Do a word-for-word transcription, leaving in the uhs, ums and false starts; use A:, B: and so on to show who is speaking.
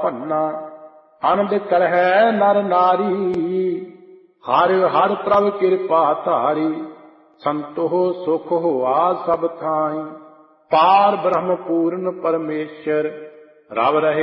A: ਭੰਨਾ। ਆਨੰਦ ਕਰਹਿ ਨਰ ਨਾਰੀ, ਹਰਿ ਹਰਿ ਪ੍ਰਭ ਕਿਰਪਾ ਧਾਰੀ। ਸੰਤੋਖ ਸੁਖ ਹੋਆ ਸਭ ਥਾਈ, ਪਾਰ ਬ੍ਰਹਮ ਪੂਰਨ ਪਰਮੇਸ਼ਰ। ਰਵ ਰਹੇ